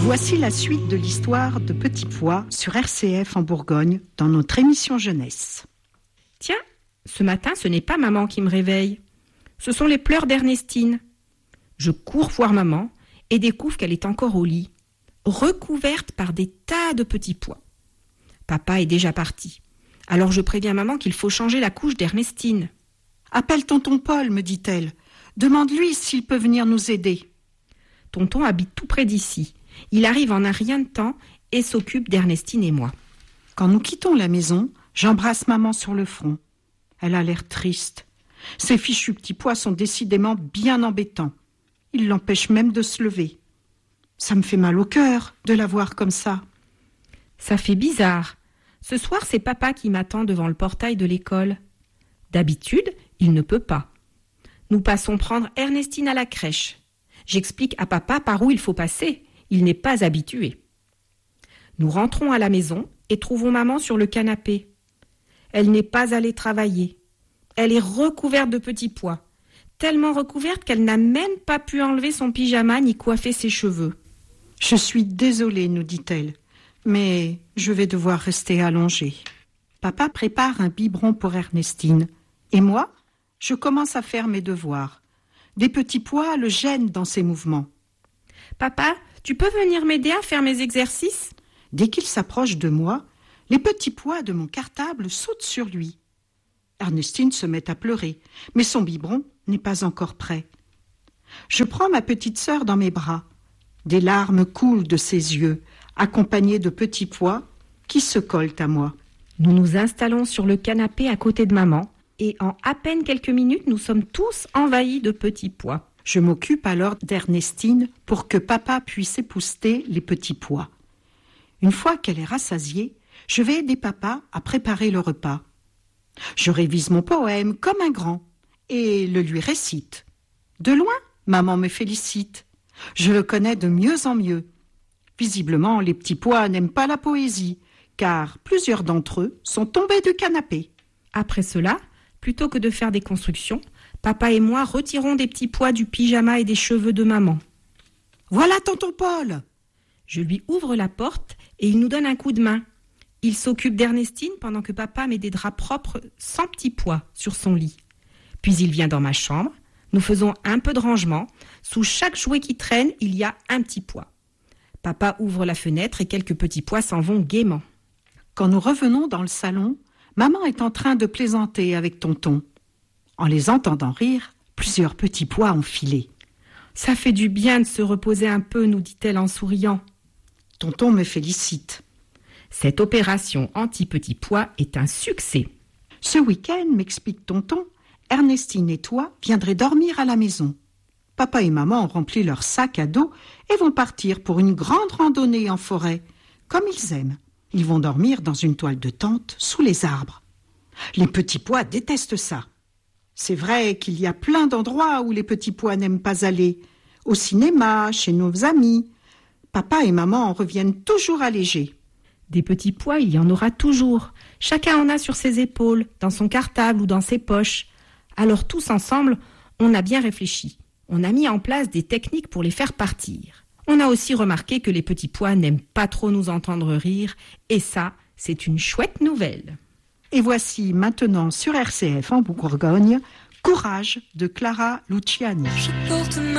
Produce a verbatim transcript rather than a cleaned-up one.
Voici la suite de l'histoire de Petit Pois sur R C F en Bourgogne dans notre émission jeunesse. Tiens, ce matin, ce n'est pas maman qui me réveille. Ce sont les pleurs d'Ernestine. Je cours voir maman et découvre qu'elle est encore au lit, recouverte par des tas de petits pois. Papa est déjà parti. Alors je préviens maman qu'il faut changer la couche d'Ernestine. « Appelle tonton Paul, me dit-elle. Demande-lui s'il peut venir nous aider. » Tonton habite tout près d'ici. Il arrive en un rien de temps et s'occupe d'Ernestine et moi. Quand nous quittons la maison, j'embrasse maman sur le front. Elle a l'air triste. Ces fichus petits pois sont décidément bien embêtants. Ils l'empêchent même de se lever. Ça me fait mal au cœur de la voir comme ça. Ça fait bizarre. Ce soir, c'est papa qui m'attend devant le portail de l'école. D'habitude, il ne peut pas. Nous passons prendre Ernestine à la crèche. J'explique à papa par où il faut passer. Il n'est pas habitué. Nous rentrons à la maison et trouvons maman sur le canapé. Elle n'est pas allée travailler. Elle est recouverte de petits pois, tellement recouverte qu'elle n'a même pas pu enlever son pyjama ni coiffer ses cheveux. « Je suis désolée, nous dit-elle, mais je vais devoir rester allongée. » Papa prépare un biberon pour Ernestine. Et moi, je commence à faire mes devoirs. Des petits pois le gênent dans ses mouvements. « Papa, tu peux venir m'aider à faire mes exercices ?» Dès qu'il s'approche de moi, les petits pois de mon cartable sautent sur lui. Ernestine se met à pleurer, mais son biberon n'est pas encore prêt. Je prends ma petite sœur dans mes bras. Des larmes coulent de ses yeux, accompagnées de petits pois qui se collent à moi. Nous nous installons sur le canapé à côté de maman et en à peine quelques minutes, nous sommes tous envahis de petits pois. Je m'occupe alors d'Ernestine pour que papa puisse épousseter les petits pois. Une fois qu'elle est rassasiée, je vais aider papa à préparer le repas. Je révise mon poème comme un grand et le lui récite. De loin, maman me félicite. Je le connais de mieux en mieux. Visiblement, les petits pois n'aiment pas la poésie, car plusieurs d'entre eux sont tombés du canapé. Après cela, plutôt que de faire des constructions, papa et moi retirons des petits pois du pyjama et des cheveux de maman. « Voilà tonton Paul !» Je lui ouvre la porte et il nous donne un coup de main. Il s'occupe d'Ernestine pendant que papa met des draps propres sans petits pois sur son lit. Puis il vient dans ma chambre. Nous faisons un peu de rangement. Sous chaque jouet qui traîne, il y a un petit pois. Papa ouvre la fenêtre et quelques petits pois s'en vont gaiement. Quand nous revenons dans le salon, maman est en train de plaisanter avec tonton. En les entendant rire, plusieurs petits pois ont filé. « Ça fait du bien de se reposer un peu, nous dit-elle en souriant. » Tonton me félicite. Cette opération anti-petits pois est un succès. Ce week-end, m'explique tonton, Ernestine et toi viendrez dormir à la maison. Papa et maman ont rempli leur sac à dos et vont partir pour une grande randonnée en forêt, comme ils aiment. Ils vont dormir dans une toile de tente sous les arbres. Les petits pois détestent ça. C'est vrai qu'il y a plein d'endroits où les petits pois n'aiment pas aller. Au cinéma, chez nos amis. Papa et maman en reviennent toujours allégés. Des petits pois, il y en aura toujours. Chacun en a sur ses épaules, dans son cartable ou dans ses poches. Alors tous ensemble, on a bien réfléchi. On a mis en place des techniques pour les faire partir. On a aussi remarqué que les petits pois n'aiment pas trop nous entendre rire. Et ça, c'est une chouette nouvelle. Et voici maintenant sur R C F en Bourgogne, Courage de Clara Luciani.